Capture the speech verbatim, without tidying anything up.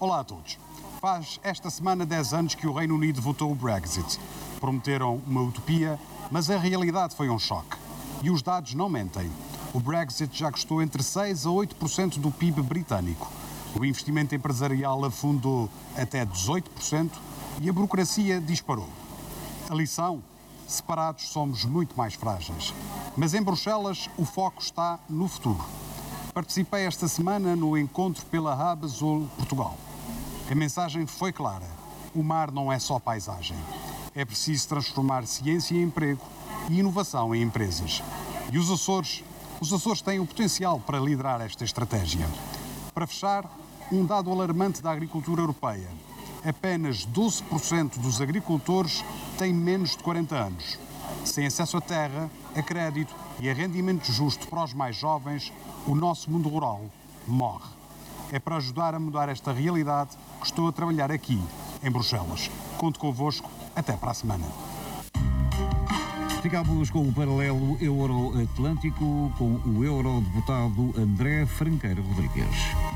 Olá a todos. Faz esta semana dez anos que o Reino Unido votou o Brexit. Prometeram uma utopia, mas a realidade foi um choque. E os dados não mentem. O Brexit já custou entre seis a oito por cento do P I B britânico. O investimento empresarial afundou até dezoito por cento e a burocracia disparou. A lição? Separados somos muito mais frágeis. Mas em Bruxelas o foco está no futuro. Participei esta semana no encontro pela Hub Azul Portugal. A mensagem foi clara. O mar não é só paisagem. É preciso transformar ciência em emprego e inovação em empresas. E os Açores, os Açores têm o potencial para liderar esta estratégia. Para fechar, um dado alarmante da agricultura europeia. Apenas doze por cento dos agricultores têm menos de quarenta anos. Sem acesso à terra, a crédito e a rendimento justo para os mais jovens, o nosso mundo rural morre. É para ajudar a mudar esta realidade que estou a trabalhar aqui, em Bruxelas. Conto convosco. Até para a semana. Ficámos com o paralelo Euro-Atlântico com o eurodeputado André Franqueira Rodrigues.